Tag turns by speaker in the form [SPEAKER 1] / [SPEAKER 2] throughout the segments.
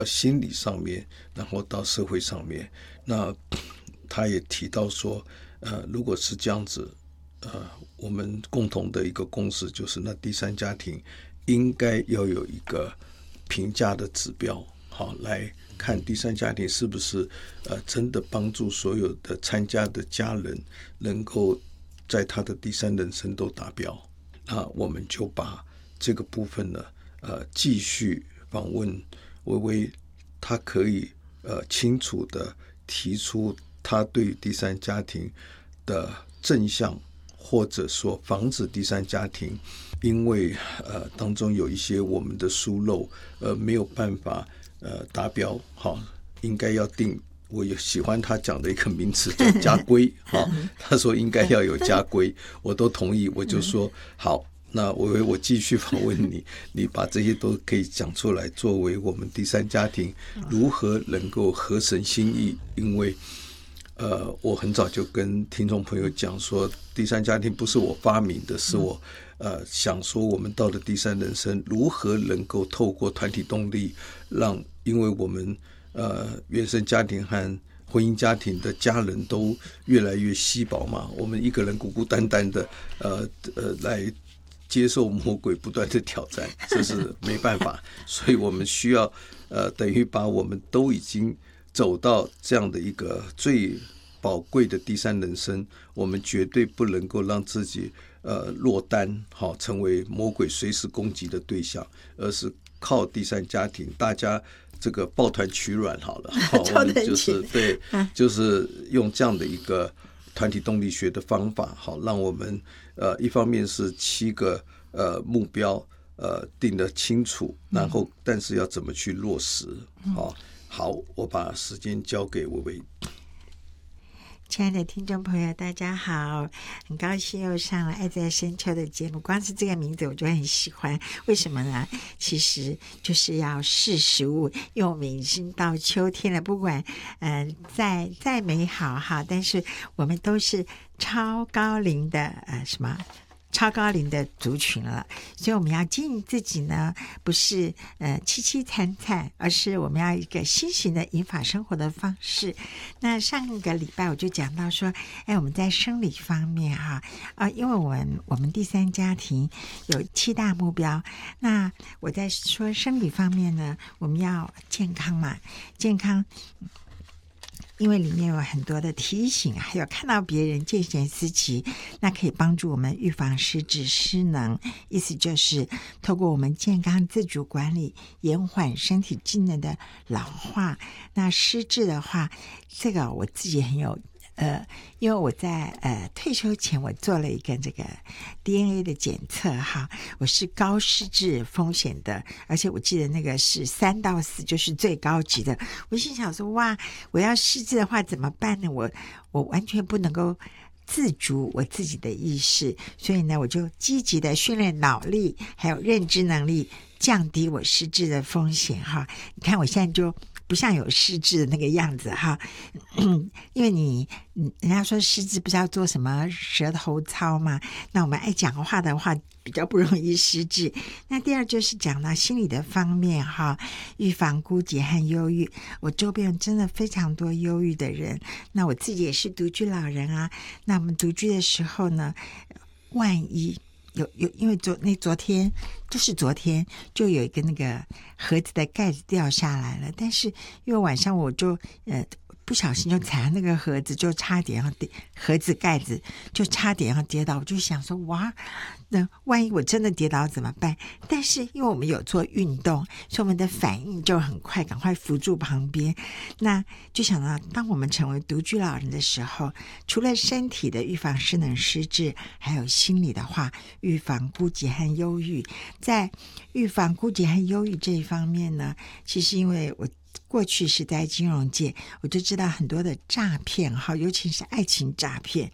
[SPEAKER 1] 心理上面，然后到社会上面。那他也提到说，如果是这样子，我们共同的一个共识就是，那第三家庭应该要有一个评价的指标，好来看第三家庭是不是真的帮助所有的参加的家人能够在他的第三人生都达标。那我们就把这个部分呢，继续访问薇薇，他可以清楚的提出他对于第三家庭的正向，或者说防止第三家庭因为当中有一些我们的疏漏没有办法达标，好，应该要定。我也喜欢他讲的一个名词叫家规他说应该要有家规，我都同意。我就说好，那我继续访问你，你把这些都可以讲出来，作为我们第三家庭如何能够合神心意。因为我很早就跟听众朋友讲说，第三家庭不是我发明的，是我想说我们到了第三人生如何能够透过团体动力，让因为我们原生家庭和婚姻家庭的家人都越来越稀薄嘛，我们一个人孤孤单单的来接受魔鬼不断的挑战，这是没办法所以我们需要等于把我们都已经走到这样的一个最宝贵的第三人生，我们绝对不能够让自己落单，好，成为魔鬼随时攻击的对象，而是靠第三家庭大家这个抱团取暖好了我们就是对，就是用这样的一个团体动力学的方法，好，让我们一方面是7个目标定得清楚，然后但是要怎么去落实。好，我把时间交给薇薇。
[SPEAKER 2] 亲爱的听众朋友大家好，很高兴又上了爱在深秋的节目，光是这个名字我就很喜欢。为什么呢？其实就是要识时务，因为我们已经到秋天了，不管再美好哈，但是我们都是超高龄的超高龄的族群了，所以我们要经营自己呢，不是凄凄惨惨，而是我们要一个新型的银发生活的方式。那上个礼拜我就讲到说，我们在生理方面因为我们第三家庭有7大目标，那我在说生理方面呢，我们要健康嘛，健康。因为里面有很多的提醒，还有看到别人见贤思齐，那可以帮助我们预防失智失能，意思就是透过我们健康自主管理，延缓身体机能的老化。那失智的话，这个我自己很有因为我在退休前我做了一个这个 DNA 的检测我是高失智风险的，而且我记得那个是3到4，就是最高级的。我心想说，哇，我要失智的话怎么办呢？我完全不能够自主我自己的意识，所以呢，我就积极的训练脑力还有认知能力，降低我失智的风险你看我现在就不像有失智的那个样子因为人家说失智不是要做什么舌头操嘛，那我们爱讲话的话比较不容易失智。那第二就是讲到心理的方面预防孤寂和忧郁。我周边真的非常多忧郁的人，那我自己也是独居老人那我们独居的时候呢，万一因为昨天就有一个那个盒子的盖子掉下来了，但是因为晚上我就不小心就踩到那个盒子，就差点要盒子盖子就差点要跌倒，我就想说哇，那万一我真的跌倒怎么办？但是因为我们有做运动，所以我们的反应就很快，赶快扶住旁边。那就想到当我们成为独居老人的时候，除了身体的预防失能失智，还有心理的话，预防孤寂和忧郁。在预防孤寂和忧郁这一方面呢，其实因为我过去是在金融界，我就知道很多的诈骗尤其是爱情诈骗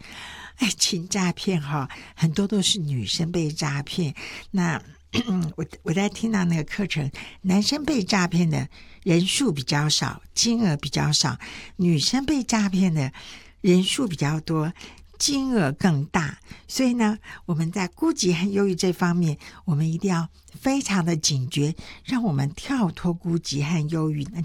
[SPEAKER 2] 很多都是女生被诈骗。那我在听到那个课程，男生被诈骗的人数比较少，金额比较少，女生被诈骗的人数比较多，金额更大。所以呢，我们在孤寂和忧郁这方面，我们一定要非常的警觉，让我们跳脱孤寂和忧郁，那